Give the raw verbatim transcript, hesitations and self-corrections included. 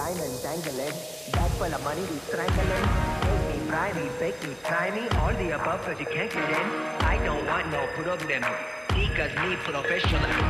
diamond dangling. Bag full of money, we strangling. Take me, fry me, bake me, try me. All the above cause you can't get in. I don't want no problem. Because me professional.